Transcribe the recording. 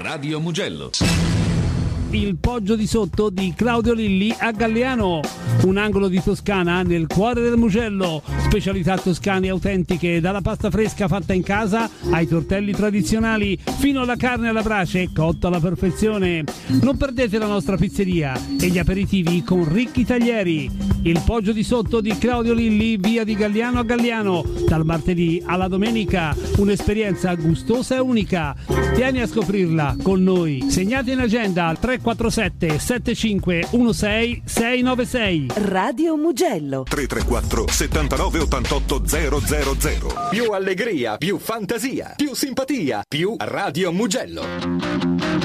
Radio Mugello. Il Poggio di Sotto di Claudio Lilli a Galliano, un angolo di Toscana nel cuore del Mugello. Specialità toscane autentiche, dalla pasta fresca fatta in casa ai tortelli tradizionali, fino alla carne alla brace cotta alla perfezione. Non perdete la nostra pizzeria e gli aperitivi con ricchi taglieri. Il Poggio di Sotto di Claudio Lilli, via di Galliano a Galliano, dal martedì alla domenica, un'esperienza gustosa e unica. Vieni a scoprirla con noi. Segnate in agenda al 347 7516 696. Radio Mugello 334 79 88 000. Più allegria, più fantasia, più simpatia, più Radio Mugello.